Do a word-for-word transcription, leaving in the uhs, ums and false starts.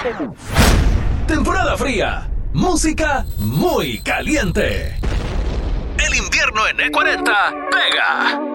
Temporada fría, música muy caliente. El invierno en E cuarenta pega.